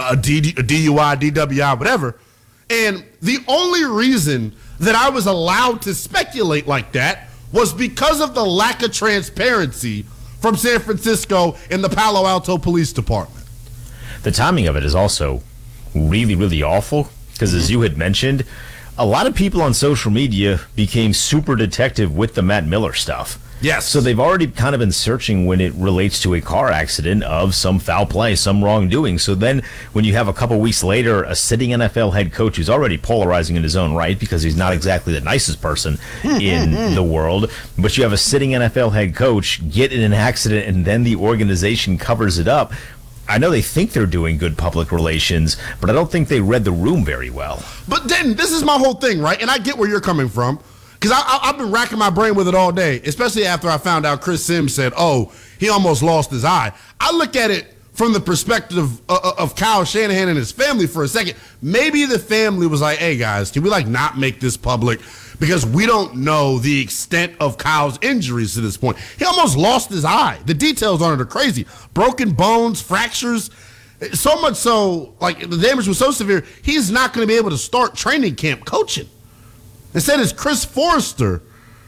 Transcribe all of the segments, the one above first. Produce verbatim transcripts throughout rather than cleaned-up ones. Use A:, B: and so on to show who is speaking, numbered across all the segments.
A: a, D, a D U I, D W I, whatever. And the only reason that I was allowed to speculate like that was because of the lack of transparency from San Francisco and the Palo Alto Police Department.
B: The timing of it is also really, really awful because, mm-hmm. as you had mentioned, a lot of people on social media became super detective with the Matt Miller stuff.
A: Yes.
B: So they've already kind of been searching when it relates to a car accident of some foul play, some wrongdoing. So then when you have a couple weeks later a sitting N F L head coach who's already polarizing in his own right because he's not exactly the nicest person in the world, but you have a sitting N F L head coach get in an accident and then the organization covers it up. I know they think they're doing good public relations, but I don't think they read the room very well.
A: But then this is my whole thing, right? And I get where you're coming from. Because I, I, I've been racking my brain with it all day, especially after I found out Chris Sims said, oh, he almost lost his eye. I look at it from the perspective of, of Kyle Shanahan and his family for a second. Maybe the family was like, hey, guys, can we, like, not make this public? Because we don't know the extent of Kyle's injuries to this point. He almost lost his eye. The details on it are crazy. Broken bones, fractures. So much so, like, the damage was so severe, he's not going to be able to start training camp coaching. Instead, it's Chris Forrester.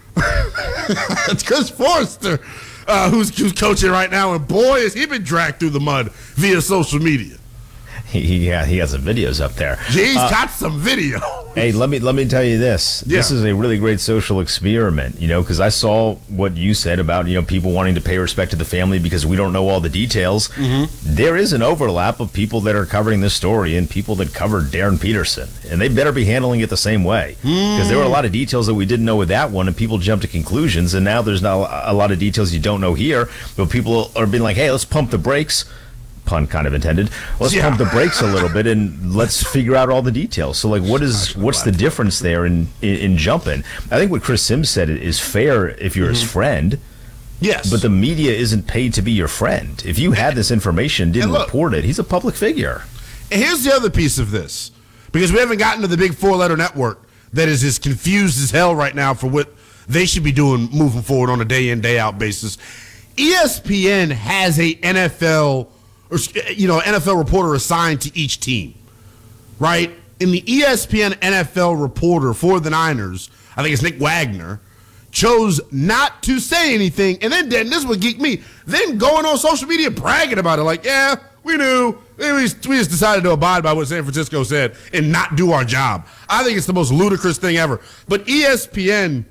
A: It's Chris Forrester uh, who's, who's coaching right now, and boy, has he been dragged through the mud via social media.
B: He, yeah, he has some videos up there.
A: He's
B: uh,
A: got some video.
B: Hey, let me let me tell you this.
A: Yeah.
B: This is a really great social experiment, you know, because I saw what you said about, you know, people wanting to pay respect to the family because we don't know all the details. Mm-hmm. There is an overlap of people that are covering this story and people that covered Darren Peterson, and they better be handling it the same way because mm. there were a lot of details that we didn't know with that one, and people jumped to conclusions, and now there's not a lot of details you don't know here, but people are being like, hey, let's pump the brakes. Pun kind of intended. Let's yeah. pump the brakes a little bit and let's figure out all the details. So, like, what is what's the difference there in, in in jumping? I think what Chris Sims said is fair if you're mm-hmm. his friend.
A: Yes.
B: But the media isn't paid to be your friend. If you had this information, didn't look, report it, he's a public figure.
A: And here's the other piece of this, because we haven't gotten to the big four-letter network that is as confused as hell right now for what they should be doing moving forward on a day-in, day-out basis. E S P N has a N F L or, you know, N F L reporter assigned to each team, right? And the E S P N N F L reporter for the Niners, I think it's Nick Wagner, chose not to say anything. And then, then this would geek me, then going on social media bragging about it, like, yeah, we knew. We just, we just decided to abide by what San Francisco said and not do our job. I think it's the most ludicrous thing ever. But E S P N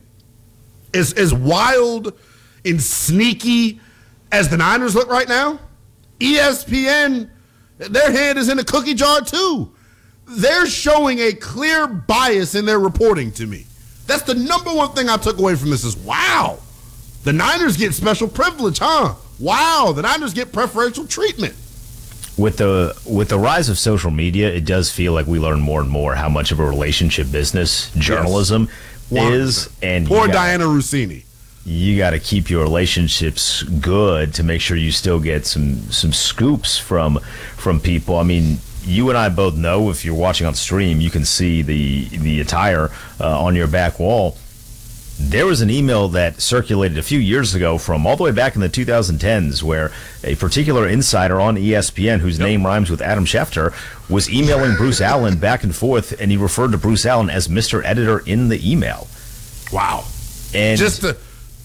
A: is as wild and sneaky as the Niners look right now. E S P N, their hand is in a cookie jar too. They're showing a clear bias in their reporting to me. That's the number one thing I took away from this is, wow, the Niners get special privilege, huh? Wow, the Niners get preferential treatment.
B: With the with the rise of social media, it does feel like we learn more and more how much of a relationship business journalism yes. is. And
A: poor Diana Rossini.
B: You got to keep your relationships good to make sure you still get some some scoops from from people. I mean, you and I both know, if you're watching on stream, you can see the the attire uh, on your back wall. There was an email that circulated a few years ago from all the way back in the two thousand tens where a particular insider on E S P N, whose yep. name rhymes with Adam Schefter, was emailing Bruce Allen back and forth, and he referred to Bruce Allen as Mister Editor in the email.
A: Wow.
B: And
A: just to-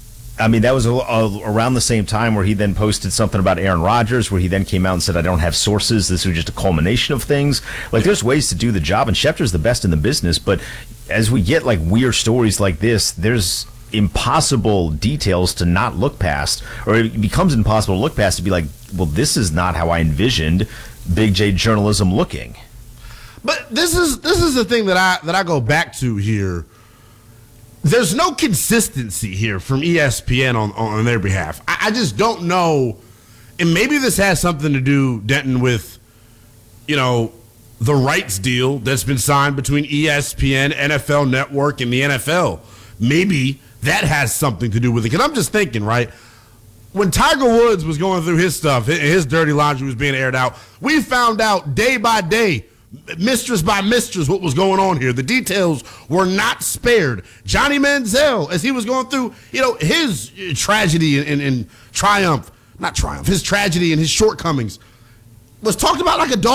B: I mean, that was a, a, around the same time where he then posted something about Aaron Rodgers, where he then came out and said, I don't have sources. This was just a culmination of things. Like, there's ways to do the job, and Schefter's the best in the business. But as we get, like, weird stories like this, there's impossible details to not look past, or it becomes impossible to look past to be like, well, this is not how I envisioned Big J journalism looking.
A: But this is this is the thing that I that I go back to here. There's no consistency here from E S P N on, on their behalf. I, I just don't know, and maybe this has something to do, Denton, with, you know, the rights deal that's been signed between E S P N, N F L Network, and the N F L. Maybe that has something to do with it. Because I'm just thinking, right, when Tiger Woods was going through his stuff, his dirty laundry was being aired out, we found out day by day, mistress by mistress, what was going on here. The details were not spared. Johnny Manziel, as he was going through, you know, his tragedy and, and, and triumph, not triumph, his tragedy and his shortcomings was talked about like a dog.